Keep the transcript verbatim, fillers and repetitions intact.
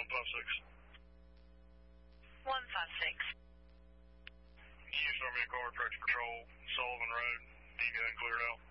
five six. one five six. Can you start me a car, tractor control, Sullivan Road, D gun cleared out.